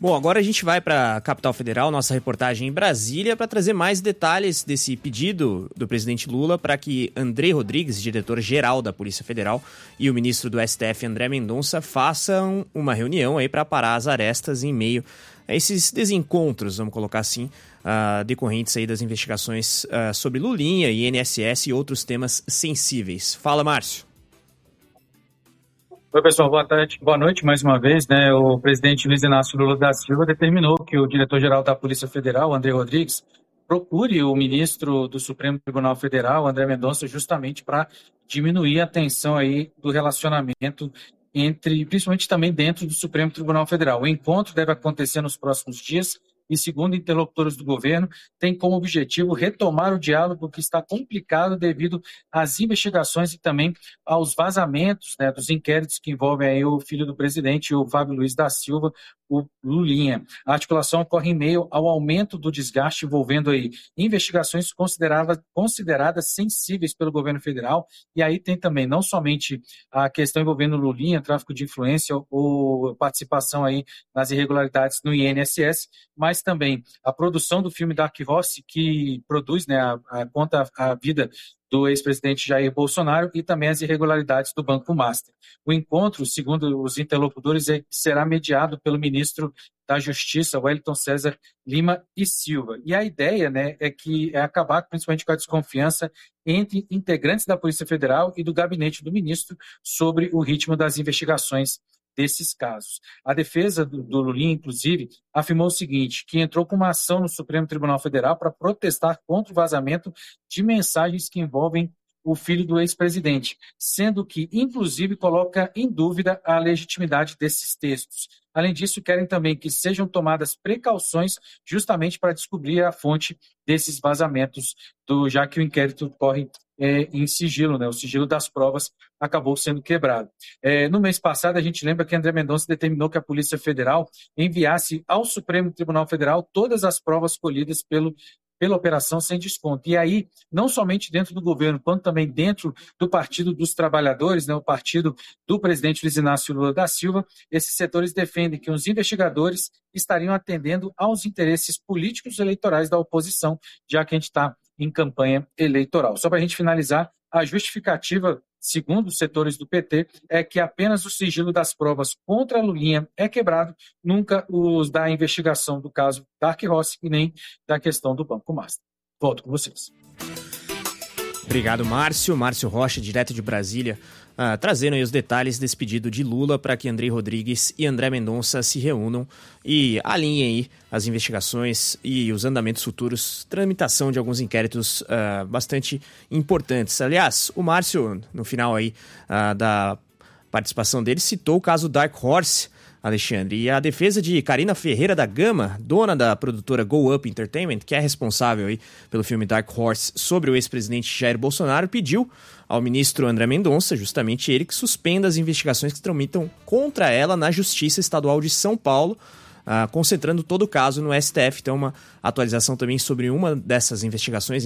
Bom, agora a gente vai para a capital federal, nossa reportagem em Brasília, para trazer mais detalhes desse pedido do presidente Lula para que André Rodrigues, diretor-geral da Polícia Federal, e o ministro do STF, André Mendonça, façam uma reunião aí para parar as arestas em meio a esses desencontros, vamos colocar assim, decorrentes aí das investigações sobre Lulinha, INSS e outros temas sensíveis. Fala, Márcio. Oi, pessoal, boa tarde, boa noite mais uma vez, né? O presidente Luiz Inácio Lula da Silva determinou que o diretor-geral da Polícia Federal, André Rodrigues, procure o ministro do Supremo Tribunal Federal, André Mendonça, justamente para diminuir a tensão aí do relacionamento principalmente também dentro do Supremo Tribunal Federal. O encontro deve acontecer nos próximos dias e, segundo interlocutores do governo, tem como objetivo retomar o diálogo que está complicado devido às investigações e também aos vazamentos, né, dos inquéritos que envolvem aí o filho do presidente, o Fábio Luiz da Silva, o Lulinha. A articulação ocorre em meio ao aumento do desgaste envolvendo aí investigações consideradas sensíveis pelo governo federal, e aí tem também não somente a questão envolvendo Lulinha, tráfico de influência ou participação aí nas irregularidades no INSS, mas também a produção do filme Dark Horse, que produz, né, conta a vida do ex-presidente Jair Bolsonaro e também as irregularidades do Banco Master. O encontro, segundo os interlocutores, será mediado pelo ministro da Justiça, Wellington César Lima e Silva. E a ideia, né, é acabar principalmente com a desconfiança entre integrantes da Polícia Federal e do gabinete do ministro sobre o ritmo das investigações desses casos. A defesa do Lulinha, inclusive, afirmou o seguinte, que entrou com uma ação no Supremo Tribunal Federal para protestar contra o vazamento de mensagens que envolvem o filho do ex-presidente, sendo que, inclusive, coloca em dúvida a legitimidade desses textos. Além disso, querem também que sejam tomadas precauções justamente para descobrir a fonte desses vazamentos, já que o inquérito corre em sigilo, né? O sigilo das provas acabou sendo quebrado. No mês passado, a gente lembra que André Mendonça determinou que a Polícia Federal enviasse ao Supremo Tribunal Federal todas as provas colhidas pela operação sem desconto. E aí, não somente dentro do governo, quanto também dentro do Partido dos Trabalhadores, né, o partido do presidente Luiz Inácio Lula da Silva, esses setores defendem que os investigadores estariam atendendo aos interesses políticos e eleitorais da oposição, já que a gente está em campanha eleitoral. Só para a gente finalizar, a justificativa, segundo os setores do PT, é que apenas o sigilo das provas contra a Lulinha é quebrado, nunca os da investigação do caso Dark Horse e nem da questão do Banco Master. Volto com vocês. Obrigado, Márcio. Márcio Rocha, direto de Brasília, trazendo aí os detalhes desse pedido de Lula para que André Rodrigues e André Mendonça se reúnam e alinhem aí as investigações e os andamentos futuros, tramitação de alguns inquéritos bastante importantes. Aliás, o Márcio, no final aí da participação dele, citou o caso Dark Horse, Alexandre, e a defesa de Karina Ferreira da Gama, dona da produtora Go Up Entertainment, que é responsável aí pelo filme Dark Horse sobre o ex-presidente Jair Bolsonaro, pediu ao ministro André Mendonça, justamente ele, que suspenda as investigações que tramitam contra ela na Justiça Estadual de São Paulo, concentrando todo o caso no STF. Então, uma atualização também sobre uma dessas investigações